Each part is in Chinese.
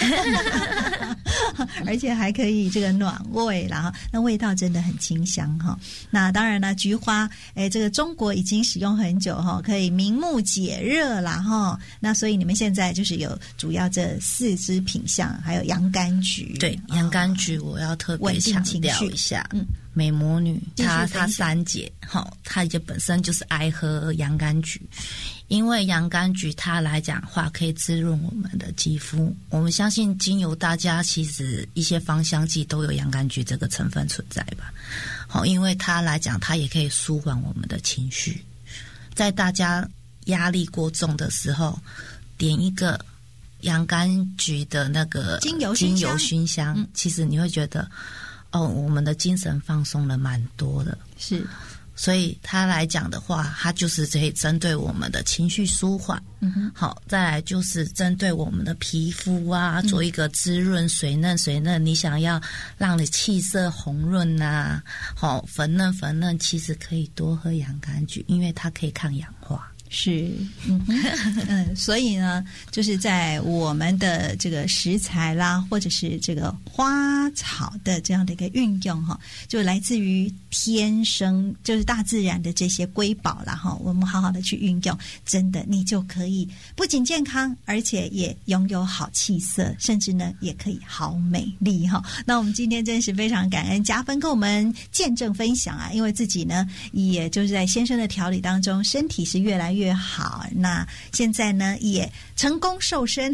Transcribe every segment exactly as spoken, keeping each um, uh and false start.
而且还可以这个暖胃，然后那味道真的很清香哈。那当然了，菊花，哎，这个中国已经使用很久哈，可以明目解热啦哈。那所以你们现在就是有主要这四支品项，还有洋甘菊。 对，洋甘菊我要特别强调一下，嗯。美魔女她她三姐齁，她也本身就是爱喝洋甘菊，因为洋甘菊它来讲话可以滋润我们的肌肤。我们相信精油大家其实一些芳香剂都有洋甘菊这个成分存在吧，齁，因为它来讲它也可以舒缓我们的情绪，在大家压力过重的时候，点一个洋甘菊的那个精油精油熏香，嗯，其实你会觉得哦，我们的精神放松了蛮多的， 是， 所以它来讲的话，它就是可以针对我们的情绪舒缓，嗯哼，好，再来就是针对我们的皮肤啊，做一个滋润、水嫩水嫩。你想要让你气色红润啊，好粉嫩粉嫩，其实可以多喝洋甘菊，因为它可以抗氧化。 是，嗯嗯，所以呢，就是在我们的这个食材啦，或者是这个花草的这样的一个运用哈，就来自于天生，就是大自然的这些瑰宝啦哈，我们好好的去运用，真的你就可以不仅健康，而且也拥有好气色，甚至呢也可以好美丽哈。那我们今天真是非常感恩嘉芬跟我们见证分享啊，因为自己呢，也就是在先生的调理当中，身体是越来越好，那现在呢也成功瘦身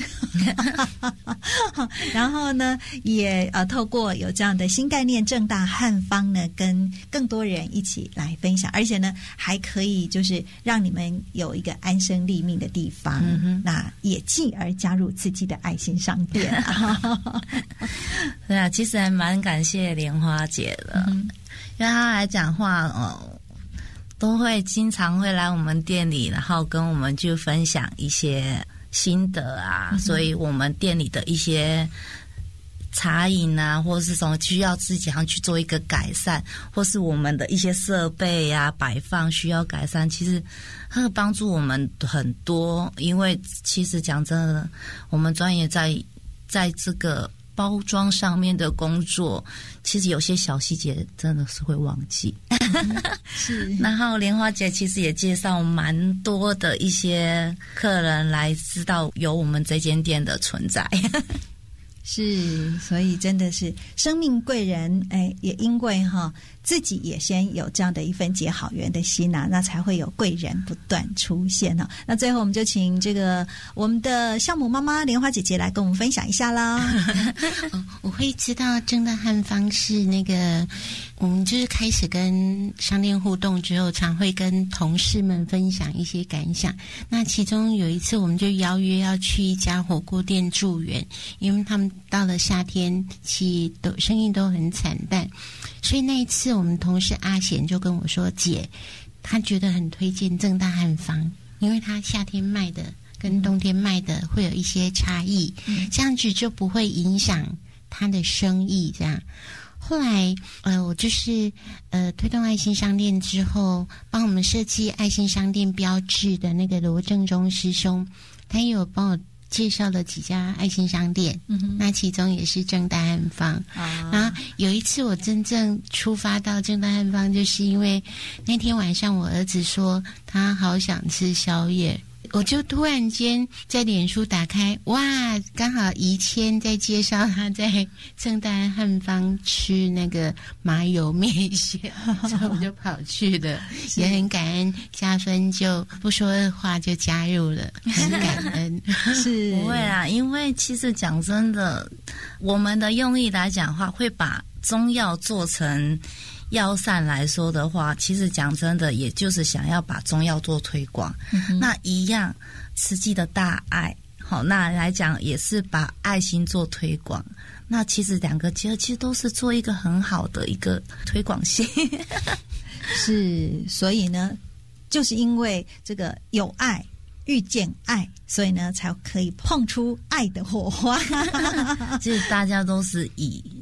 然后呢也呃透过有这样的新概念正大汉方呢，跟更多人一起来分享，而且呢还可以就是让你们有一个安身立命的地方，嗯哼，那也继而加入自己的爱心商店对啊，其实还蛮感谢莲花姐的，嗯，因为她来讲话哦，都会经常会来我们店里，然后跟我们去分享一些心得啊，嗯，所以我们店里的一些茶饮啊，或是什么需要自己要去做一个改善，或是我们的一些设备啊摆放需要改善，其实它会帮助我们很多。因为其实讲真的，我们专业在在这个包装上面的工作，其实有些小细节真的是会忘记。是，然后莲花姐其实也介绍蛮多的一些客人来知道有我们这间店的存在。 是，所以真的是生命贵人，哎，也因为哈自己也先有这样的一份结好缘的心啊，那才会有贵人不断出现哈。那最后我们就请这个我们的酵母妈妈莲花姐姐来跟我们分享一下啦。 哦，我会知道正大汉方是那个，我们就是开始跟商店互动之后，常会跟同事们分享一些感想。那其中有一次，我们就邀约要去一家火锅店助缘，因为他们到了夏天其实都生意都很惨淡，所以那一次我们同事阿贤就跟我说，姐他觉得很推荐正大汉方，因为他夏天卖的跟冬天卖的会有一些差异，嗯，这样子就不会影响他的生意这样。后来呃我就是呃推动爱心商店之后，帮我们设计爱心商店标志的那个罗正中师兄，他也有帮我介绍了几家爱心商店，嗯，那其中也是正大汉方，啊，然后有一次我真正出发到正大汉方，就是因为那天晚上我儿子说他好想吃宵夜，我就突然间在脸书打开，哇，刚好宜谦在介绍他在正大汉方吃那个麻油面线，所以我就跑去了，也很感恩嘉芬就不说话就加入了，很感恩。 是不会啊，因为其实讲真的，我们的用意来讲的话，会把中药做成药膳来说的话，其实讲真的，也就是想要把中药做推广，嗯，那一样慈济的大爱，好，那来讲也是把爱心做推广，那其实两个结合，其实都是做一个很好的一个推广性。 是，所以呢，就是因为这个有爱遇见爱，所以呢才可以碰出爱的火花。 其实大家都是以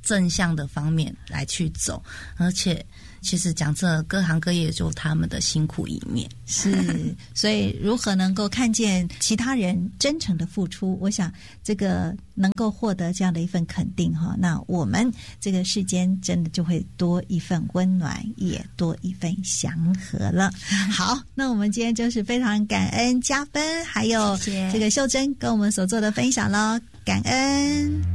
正向的方面来去走，而且其实讲这各行各业就他们的辛苦一面， 是，所以如何能够看见其他人真诚的付出，我想这个能够获得这样的一份肯定哈，那我们这个世间真的就会多一份温暖，也多一份祥和了。好，那我们今天就是非常感恩嘉芬还有这个秀珍跟我们所做的分享咯，感恩。